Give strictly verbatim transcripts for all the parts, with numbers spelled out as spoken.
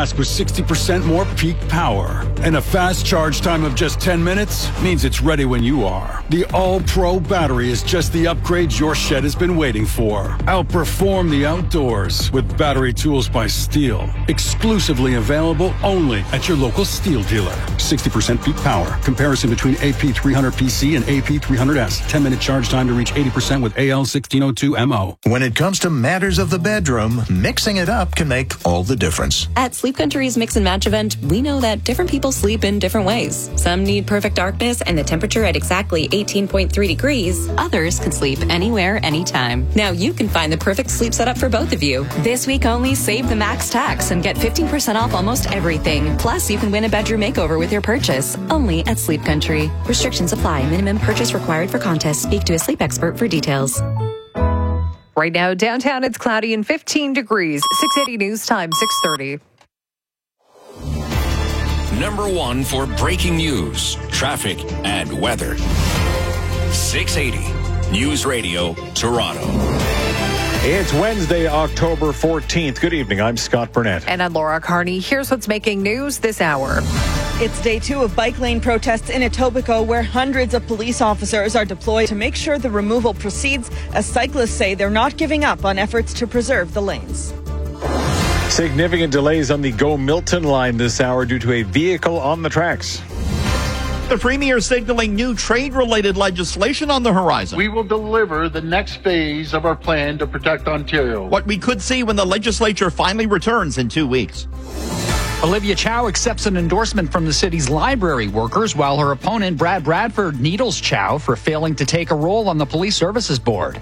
fast with sixty percent more peak power. And a fast charge time of just ten minutes means it's ready when you are. The All-Pro battery is just the upgrade your shed has been waiting for. Outperform the outdoors with battery tools by Steel. Exclusively available only at your local Steel dealer. sixty percent peak power. Comparison between A P three hundred P C and A P three hundred S. ten minute charge time to reach eighty percent with A L sixteen oh two M O. When it comes to matters of the bedroom, mixing it up can make all the difference. At Sleep Country's Mix and Match event, we know that different people sleep in different ways. Some need perfect darkness and the temperature at exactly eighteen point three degrees. Others can sleep anywhere, anytime. Now you can find the perfect sleep setup for both of you. This week only, save the max tax and get fifteen percent off almost everything. Plus, you can win a bedroom makeover with your purchase. Only at Sleep Country. Restrictions apply. Minimum purchase required for contest. Speak to a sleep expert for details. Right now, downtown, it's cloudy and fifteen degrees. six eighty News Time, six thirty. Number one for breaking news, traffic, and weather. six eighty News Radio, Toronto. It's Wednesday, October fourteenth. Good evening. I'm Scott Burnett. And I'm Laura Carney. Here's what's making news this hour. It's day two of bike lane protests in Etobicoke, where hundreds of police officers are deployed to make sure the removal proceeds, as cyclists say they're not giving up on efforts to preserve the lanes. Significant delays on the Go Milton line this hour due to a vehicle on the tracks. The Premier signaling new trade-related legislation on the horizon. We will deliver the next phase of our plan to protect Ontario. What we could see when the legislature finally returns in two weeks. Olivia Chow accepts an endorsement from the city's library workers, while her opponent, Brad Bradford, needles Chow for failing to take a role on the Police Services Board.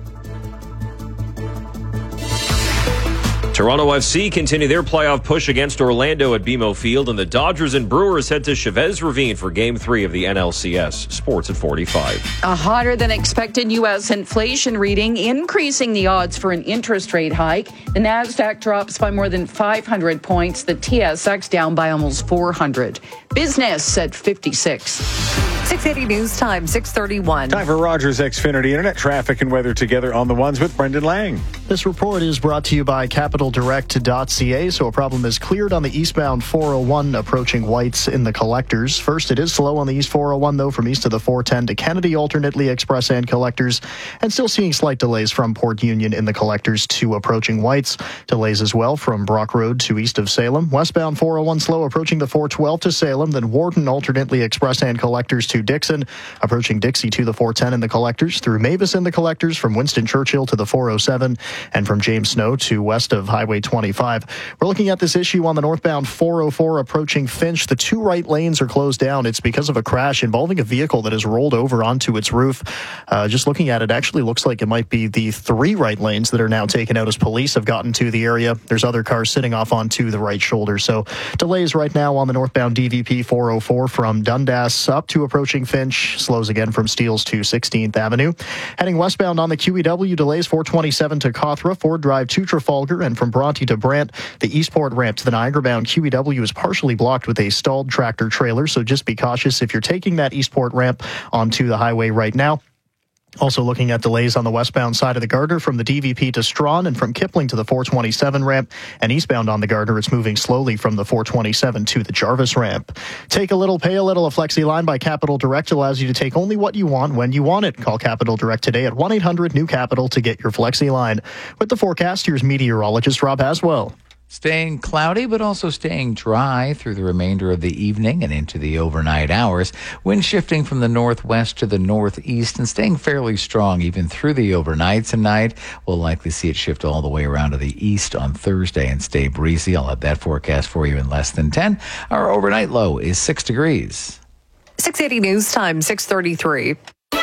Toronto F C continue their playoff push against Orlando at B M O Field, and the Dodgers and Brewers head to Chavez Ravine for Game three of the N L C S. Sports at forty-five. A hotter than expected U S inflation reading, increasing the odds for an interest rate hike. The Nasdaq drops by more than five hundred points. The T S X down by almost four hundred. Business at fifty-six. six eighty News Time, six thirty-one. Time for Rogers Xfinity Internet traffic and weather together on the ones with Brendan Lang. This report is brought to you by capital direct dot c a. So a problem is cleared on the eastbound four oh one approaching Whites in the collectors. First, it is slow on the east four oh one, though, from east to the four ten to Kennedy, alternately express and collectors. And still seeing slight delays from Port Union in the collectors to approaching Whites. Delays as well from Brock Road to east of Salem. Westbound four oh one slow approaching the four twelve to Salem. Then Wharton, alternately express and collectors to Dixon. Approaching Dixie to the four ten in the collectors. Through Mavis in the collectors from Winston Churchill to the four oh seven. And from James Snow to west of Highway twenty-five. We're looking at this issue on the northbound four oh four approaching Finch. The two right lanes are closed down. It's because of a crash involving a vehicle that has rolled over onto its roof. Uh, just looking at it, actually looks like it might be the three right lanes that are now taken out as police have gotten to the area. There's other cars sitting off onto the right shoulder. So delays right now on the northbound D V P four oh four from Dundas up to approaching Finch. Slows again from Steeles to sixteenth Avenue. Heading westbound on the Q E W, delays four twenty-seven to Cawthra, Ford Drive to Trafalgar, and from Bronte to Brant. The Eastport ramp to the Niagara-bound Q E W is partially blocked with a stalled tractor trailer, so just be cautious if you're taking that Eastport ramp onto the highway right now. Also looking at delays on the westbound side of the Gardner from the D V P to Strawn and from Kipling to the four twenty-seven ramp. And eastbound on the Gardner, it's moving slowly from the four twenty-seven to the Jarvis ramp. Take a little, pay a little. A Flexi line by Capital Direct allows you to take only what you want when you want it. Call Capital Direct today at one eight hundred new capital to get your Flexi line. With the forecast, here's meteorologist Rob Haswell. Staying cloudy, but also staying dry through the remainder of the evening and into the overnight hours. Wind shifting from the northwest to the northeast and staying fairly strong even through the overnight tonight. We'll likely see it shift all the way around to the east on Thursday and stay breezy. I'll have that forecast for you in less than ten. Our overnight low is six degrees. six eighty News Time, six thirty-three.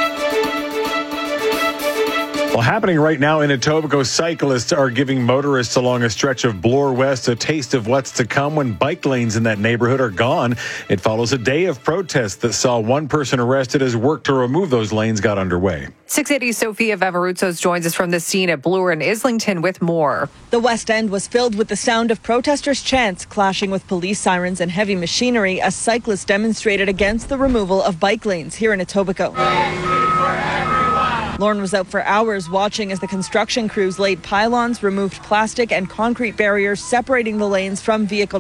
Well, happening right now in Etobicoke, cyclists are giving motorists along a stretch of Bloor West a taste of what's to come when bike lanes in that neighborhood are gone. It follows a day of protests that saw one person arrested as work to remove those lanes got underway. six eighty Sophia Vavaruzos joins us from the scene at Bloor and Islington with more. The West End was filled with the sound of protesters' chants, clashing with police sirens and heavy machinery as cyclists demonstrated against the removal of bike lanes here in Etobicoke. Lauren was out for hours watching as the construction crews laid pylons, removed plastic and concrete barriers separating the lanes from vehicle